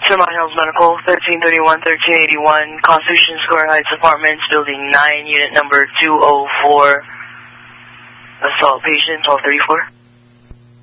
Vermont Hills Medical, 1331-1381, Constitution Square Heights Apartments, Building 9, Unit number 204. Assault patient, 1234.